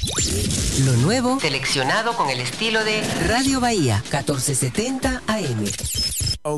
Lo nuevo, seleccionado con el estilo de Radio Bahía, 1470 AM.